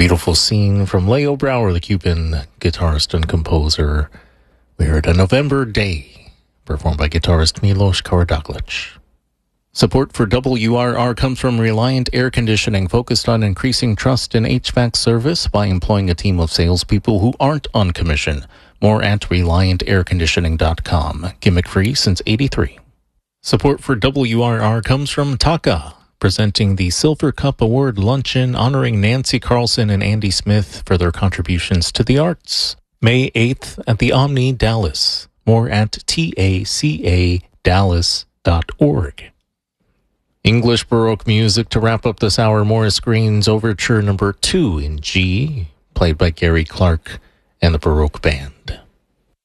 beautiful scene from Leo Brouwer, the Cuban guitarist and composer. We heard A November Day, performed by guitarist Milos Karadoglic. Support for WRR comes from Reliant Air Conditioning, focused on increasing trust in HVAC service by employing a team of salespeople who aren't on commission. More at ReliantAirConditioning.com. Gimmick-free since '83. Support for WRR comes from Taka, presenting the Silver Cup Award Luncheon honoring Nancy Carlson and Andy Smith for their contributions to the arts. May 8th at the Omni Dallas. More at tacadallas.org. English Baroque music to wrap up this hour. Morris Green's Overture No. 2 in G, played by Gary Clark and the Baroque Band.